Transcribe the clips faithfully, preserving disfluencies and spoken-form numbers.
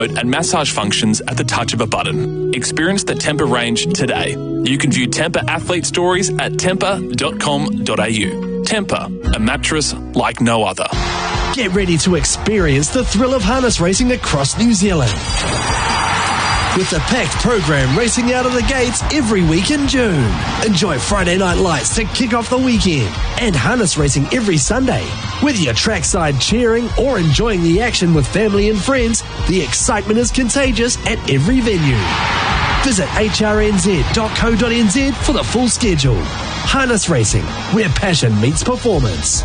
and massage functions at the touch of a button. Experience the Tempur range today. You can view Tempur athlete stories at tempur dot com dot a u. Tempur, a mattress like no other. Get ready to experience the thrill of harness racing across New Zealand. With the packed program racing out of the gates every week in June. Enjoy Friday night lights to kick off the weekend and harness racing every Sunday. Whether you're trackside cheering or enjoying the action with family and friends, the excitement is contagious at every venue. Visit h r n z dot co dot n z for the full schedule. Harness racing, where passion meets performance.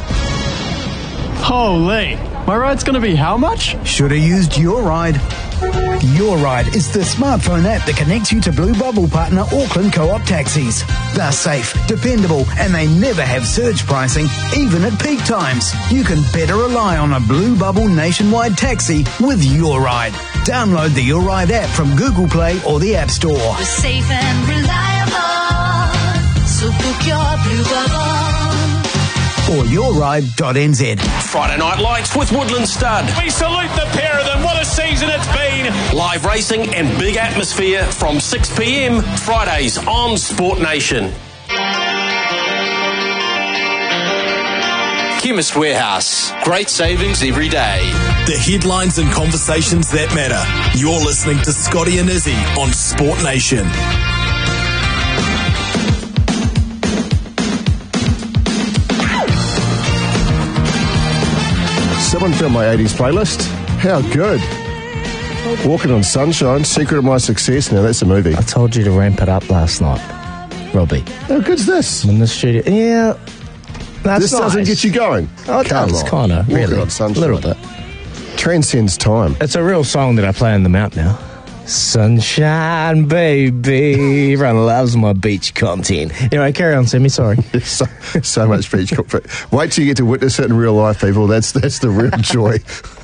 Holy, my ride's going to be how much? Should have used Your Ride. Your Ride is the smartphone app that connects you to Blue Bubble partner Auckland Co-op taxis. They're safe, dependable, and they never have surge pricing, even at peak times. You can better rely on a Blue Bubble nationwide taxi with Your Ride. Download the Your Ride app from Google Play or the App Store. We're safe and reliable, so book your Blue Bubble. Or your ride dot n z. Friday Night Lights with Woodland Stud. We salute the pair of them. What a season it's been. Live racing and big atmosphere from six p m Fridays on Sport Nation. Chemist Warehouse. Great savings every day. The headlines and conversations that matter. You're listening to Scotty and Izzy on Sport Nation. Someone found my eighties playlist. How good. Walking on Sunshine, Secret of My Success. Now, that's a movie. I told you to ramp it up last night, Robbie. How good's this? I'm in the studio. Yeah, that's This nice. doesn't get you going. Oh, it Come does, on. kind of, Walking really. on Sunshine. A little bit. Transcends time. It's a real song that I play in the mount now. Sunshine, baby. Everyone loves my beach content. Anyway, carry on, Sammy. Sorry. so, so much beach comfort. Wait till you get to witness it in real life, people. That's that's the real joy.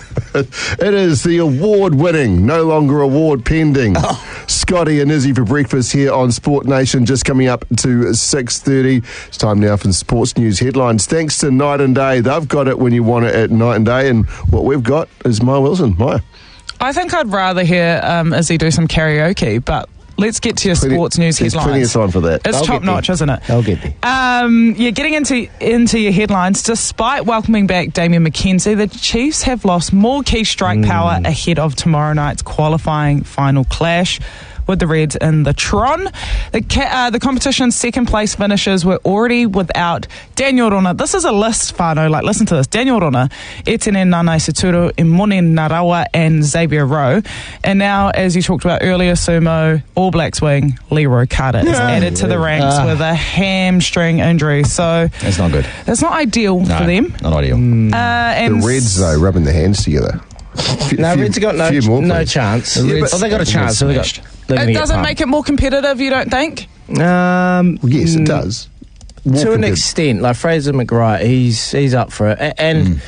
It is the award-winning, no longer award pending, oh. Scotty and Izzy for breakfast here on Sport Nation, just coming up to six thirty. It's time now for sports news headlines. Thanks to Night and Day. They've got it when you want it at Night and Day, and what we've got is Maya Wilson. Maya. I think I'd rather hear um, Izzy do some karaoke, but let's get to your plenty, sports news there's headlines. There's plenty of time for that. It's I'll top notch, isn't it? I'll get there. Um, yeah, getting into into your headlines, despite welcoming back Damian McKenzie, the Chiefs have lost more key strike mm. power ahead of tomorrow night's qualifying final clash with the Reds in the Tron. The, ca- uh, the competition's second place finishers were already without Daniel Rona. This is a list, Whānau, like listen to this. Daniel Rona, Etienne Nanai Saturo, Imone Narawa and Xavier Rowe. And now, as you talked about earlier, Sumo, All Blacks wing, Leroy Carter is yeah. added to the ranks uh. with a hamstring injury. So that's not good. That's not ideal no, for them. Not ideal. Mm. Uh, and the Reds, though, rubbing their hands together. F- no, Reds have got no, ch- no chance. The yeah, oh, they got a chance. So they got, it doesn't make it more competitive, you don't think? Um, well, yes, it does. More to an extent, like Fraser McWright, he's he's up for it, a- and mm.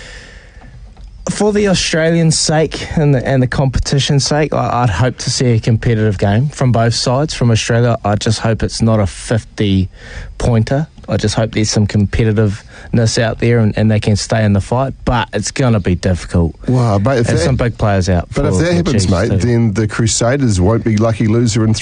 for the Australians' sake and the and the competition's sake, I, I'd hope to see a competitive game from both sides. From Australia, I just hope it's not a fifty-pointer. I just hope there's some competitiveness out there and, and they can stay in the fight, but it's going to be difficult. Wow, but if There's that, some big players out. But if that happens, mate, too. then the Crusaders won't be lucky loser in